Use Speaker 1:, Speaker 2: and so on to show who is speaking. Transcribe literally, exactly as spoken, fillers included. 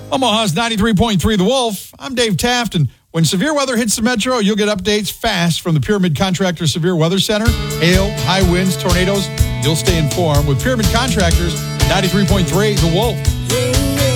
Speaker 1: Omaha's ninety-three point three The Wolf. I'm Dave Taft, and when severe weather hits the metro, you'll get updates fast from the Pyramid Contractor Severe Weather Center. Hail, high winds, tornadoes. You'll stay informed with Pyramid Contractors, ninety-three point three The Wolf.